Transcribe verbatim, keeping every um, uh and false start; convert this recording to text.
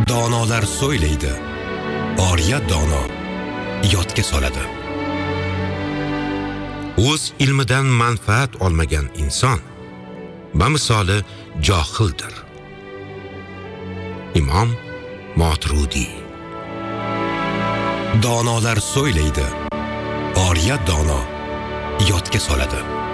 Donolar so'ylaydi, oriya dono yodga soladi. O'z ilmidan manfaat olmagan inson bamisoli johildir. Imom Moturudi. Donolar so'ylaydi, oriya dono yodga soladi.